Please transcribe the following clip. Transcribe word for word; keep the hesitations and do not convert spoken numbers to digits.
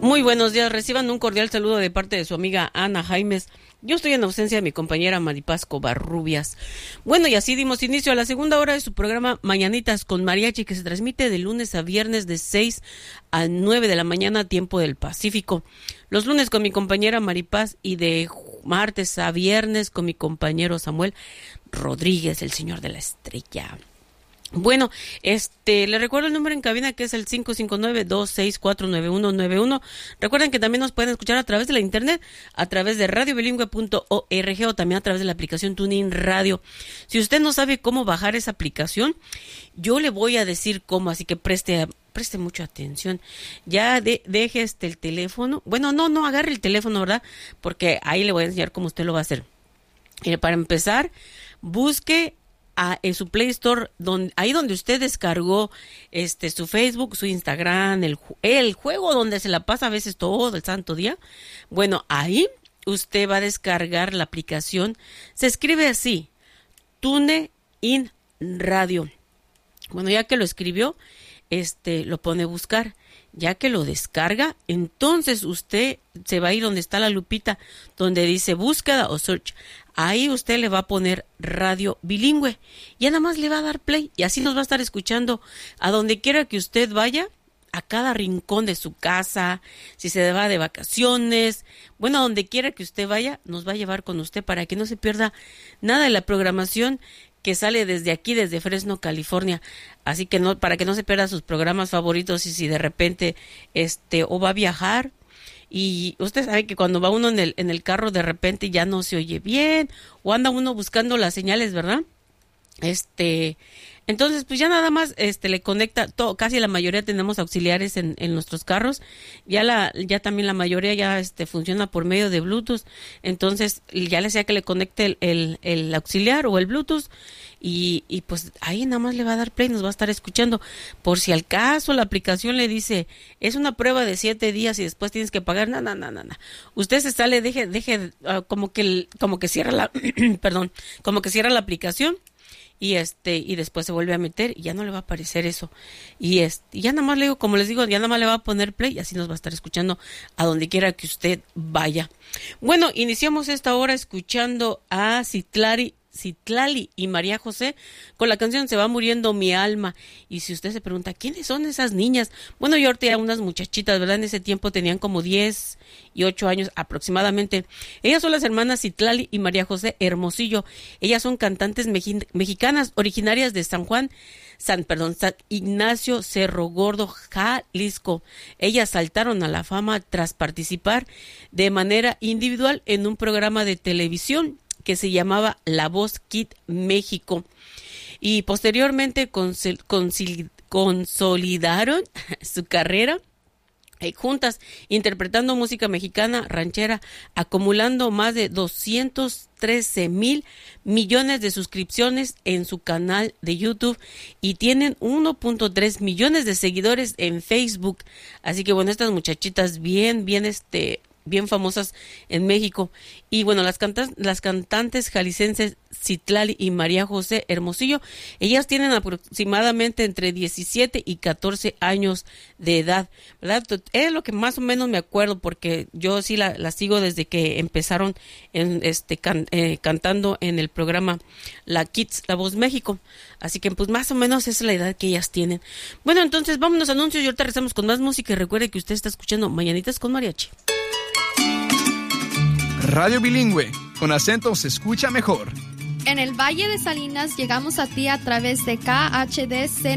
Muy buenos días, reciban un cordial saludo de parte de su amiga Ana Jaimes. Yo estoy en ausencia de mi compañera Maripaz Covarrubias. Bueno, y así dimos inicio a la segunda hora de su programa Mañanitas con Mariachi, que se transmite de lunes a viernes de seis a nueve de la mañana, tiempo del Pacífico. Los lunes con mi compañera Maripaz y de martes a viernes con mi compañero Samuel Rodríguez, el señor de la estrella. Bueno, este, le recuerdo el número en cabina, que es el cinco cinco nueve, dos seis cuatro, nueve uno nueve uno. Recuerden que también nos pueden escuchar a través de la internet, a través de radio bilingüe punto org o también a través de la aplicación TuneIn Radio. Si usted no sabe cómo bajar esa aplicación, yo le voy a decir cómo, así que preste preste mucha atención. Ya de, deje este el teléfono. Bueno, no, no, agarre el teléfono, ¿verdad? Porque ahí le voy a enseñar cómo usted lo va a hacer. Eh, para empezar, busque A, en su Play Store, donde, ahí donde usted descargó este su Facebook, su Instagram, el, el juego donde se la pasa a veces todo el santo día. Bueno, ahí usted va a descargar la aplicación. Se escribe así, TuneIn Radio. Bueno, ya que lo escribió, este lo pone a buscar. Ya que lo descarga, entonces usted se va a ir donde está la lupita, donde dice búsqueda o search. Ahí usted le va a poner radio bilingüe. Ya nada más le va a dar play y así nos va a estar escuchando a donde quiera que usted vaya, a cada rincón de su casa, si se va de vacaciones, bueno, a donde quiera que usted vaya, nos va a llevar con usted para que no se pierda nada de la programación que sale desde aquí, desde Fresno, California. Así que no, para que no se pierda sus programas favoritos, y si de repente este o va a viajar y usted sabe que cuando va uno en el en el carro de repente ya no se oye bien o anda uno buscando las señales, ¿verdad? Este, entonces pues ya nada más este le conecta todo, casi la mayoría tenemos auxiliares en, en nuestros carros, ya la ya también la mayoría ya este funciona por medio de Bluetooth, entonces ya le sea que le conecte el, el, el auxiliar o el Bluetooth y, y pues ahí nada más le va a dar play, nos va a estar escuchando. Por si al caso la aplicación le dice es una prueba de siete días y después tienes que pagar, no, no, no, no, no. Usted se sale, deje, deje uh, como que como que cierra la perdón, como que cierra la aplicación. Y este, y después se vuelve a meter y ya no le va a aparecer eso. Y este, ya nada más le digo, como les digo, ya nada más le va a poner play y así nos va a estar escuchando a donde quiera que usted vaya. Bueno, iniciamos esta hora escuchando a Citlali, Citlali y María José con la canción Se va muriendo mi alma. Y si usted se pregunta, ¿quiénes son esas niñas? Bueno, yo ahorita eran unas muchachitas, ¿verdad? En ese tiempo tenían como diez y ocho años aproximadamente. Ellas son las hermanas Citlali y María José Hermosillo. Ellas son cantantes meji- mexicanas originarias de San Juan, San, perdón, San Ignacio Cerro Gordo, Jalisco. Ellas saltaron a la fama tras participar de manera individual en un programa de televisión que se llamaba La Voz Kid México. Y posteriormente consil- consil- consolidaron su carrera eh, juntas, interpretando música mexicana ranchera, acumulando más de doscientos trece mil millones de suscripciones en su canal de YouTube y tienen uno punto tres millones de seguidores en Facebook. Así que bueno, estas muchachitas bien, bien este... bien famosas en México. Y bueno, las cantas, las cantantes jaliscienses Citlali y María José Hermosillo, ellas tienen aproximadamente entre diecisiete y catorce años de edad, ¿verdad? Es lo que más o menos me acuerdo, porque yo sí la, la sigo desde que empezaron en este can, eh, cantando en el programa La Kids, La Voz México. Así que pues más o menos esa es la edad que ellas tienen. Bueno, entonces vámonos a anuncios y ahorita regresamos con más música. Y recuerde que usted está escuchando Mañanitas con Mariachi. Radio Bilingüe, con acento se escucha mejor. En el Valle de Salinas llegamos a ti a través de K H D C